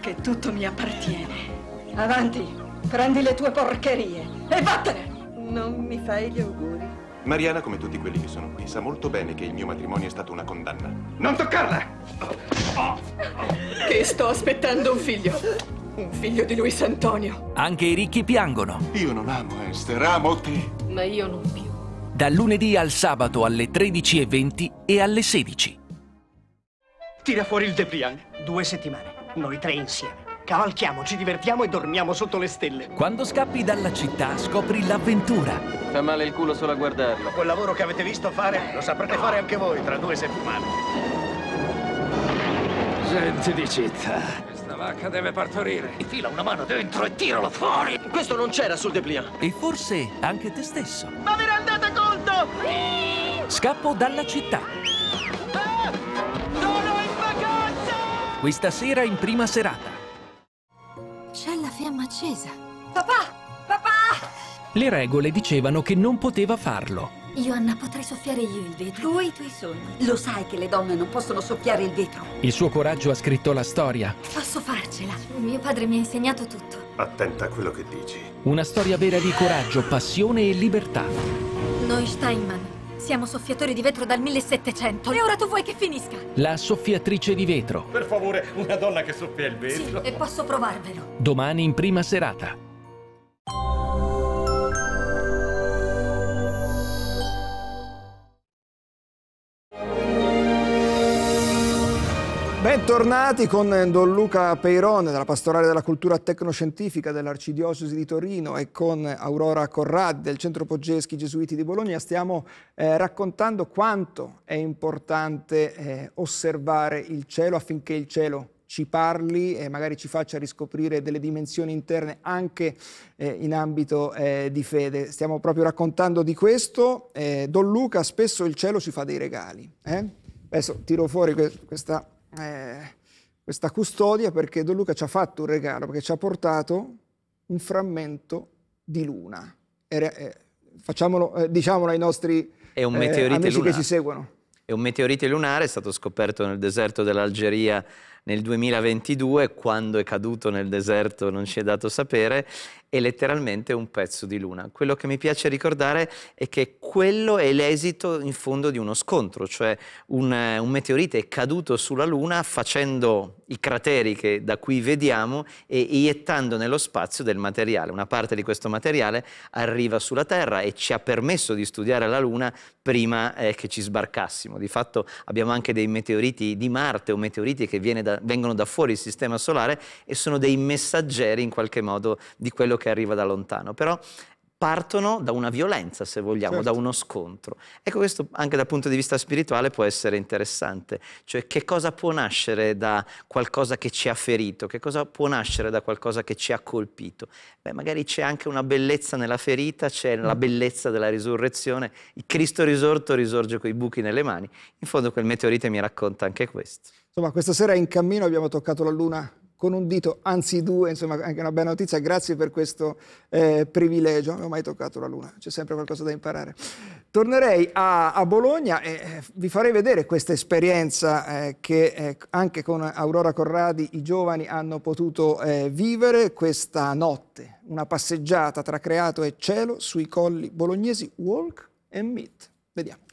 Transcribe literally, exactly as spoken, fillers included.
che tutto mi appartiene. Avanti, prendi le tue porcherie e vattene! Non mi fai gli auguri? Mariana, come tutti quelli che sono qui, sa molto bene che il mio matrimonio è stato una condanna. Non toccarla! Che sto aspettando un figlio. Un figlio di Luis Antonio. Anche i ricchi piangono. Io non amo Esther, amo te. Ma io non più. Dal lunedì al sabato alle tredici e venti e alle sedici. Tira fuori il Depliant. Due settimane, noi tre insieme. Cavalchiamo, ci divertiamo e dormiamo sotto le stelle. Quando scappi dalla città scopri l'avventura. Fa male il culo solo a guardarlo. Quel lavoro che avete visto fare lo saprete fare anche voi tra due settimane. Gente di città, questa vacca deve partorire. Infila una mano dentro e tiralo fuori. Questo non c'era sul Depliant. E forse anche te stesso. Ma vi rendete conto? Scappo dalla città. Ah! Sono in vacanza! Questa sera in prima serata. C'è la fiamma accesa. Papà! Papà! Le regole dicevano che non poteva farlo. Io, Anna, potrei soffiare io il vetro. Tu e i tuoi sogni. Lo sai che le donne non possono soffiare il vetro. Il suo coraggio ha scritto la storia. Posso farcela. Mio padre mi ha insegnato tutto. Attenta a quello che dici. Una storia vera di coraggio, passione e libertà. Noi Steinman siamo soffiatori di vetro dal millesettecento. E ora tu vuoi che finisca? La soffiatrice di vetro. Per favore, una donna che soffia il Sì, vetro. e posso provarvelo. Domani in prima serata. Bentornati con Don Luca Peirone della Pastorale della Cultura Tecnoscientifica dell'Arcidiocesi di Torino e con Aurora Corradi del Centro Poggeschi Gesuiti di Bologna. Stiamo eh, raccontando quanto è importante eh, osservare il cielo affinché il cielo ci parli e magari ci faccia riscoprire delle dimensioni interne anche eh, in ambito eh, di fede. Stiamo proprio raccontando di questo. Eh, Don Luca, spesso il cielo ci fa dei regali. Eh? Adesso tiro fuori que- questa... Eh, questa custodia perché Don Luca ci ha fatto un regalo, perché ci ha portato un frammento di luna. E, eh, facciamolo, eh, diciamolo ai nostri È un eh, meteorite amici lunare. che ci seguono. È un meteorite lunare, è stato scoperto nel deserto dell'Algeria nel duemilaventidue, quando è caduto nel deserto non ci è dato sapere, è letteralmente un pezzo di luna. Quello che mi piace ricordare è che quello è l'esito in fondo di uno scontro, cioè un, un meteorite è caduto sulla luna facendo i crateri che da qui vediamo e iettando nello spazio del materiale. Una parte di questo materiale arriva sulla Terra e ci ha permesso di studiare la luna prima eh, che ci sbarcassimo. Di fatto abbiamo anche dei meteoriti di Marte o meteoriti che viene da vengono da fuori il sistema solare e sono dei messaggeri in qualche modo di quello che arriva da lontano, però partono da una violenza, se vogliamo, certo, da uno scontro. Ecco, questo anche dal punto di vista spirituale può essere interessante, cioè che cosa può nascere da qualcosa che ci ha ferito, che cosa può nascere da qualcosa che ci ha colpito. Beh, magari c'è anche una bellezza nella ferita, c'è la bellezza della risurrezione, il Cristo risorto risorge coi buchi nelle mani. In fondo quel meteorite mi racconta anche questo. Insomma, questa sera in cammino abbiamo toccato la luna con un dito, anzi due, insomma anche una bella notizia. Grazie per questo eh, privilegio. Non ho mai toccato la luna, c'è sempre qualcosa da imparare. Tornerei a, a Bologna e eh, vi farei vedere questa esperienza eh, che eh, anche con Aurora Corradi i giovani hanno potuto eh, vivere questa notte. Una passeggiata tra creato e cielo sui colli bolognesi, walk and meet. Vediamo.